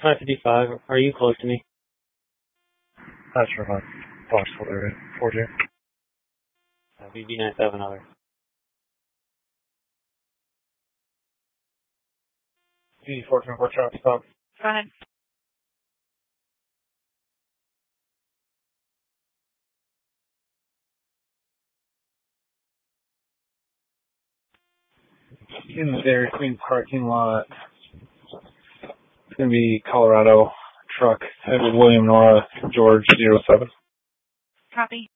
555, are you close to me? Not sure about possible area. 40. BB97 other. BB14, watch out, stop. Go ahead. In the Dairy Queen parking lot. It's going to be Colorado truck, Edward William Nora George 07. Copy.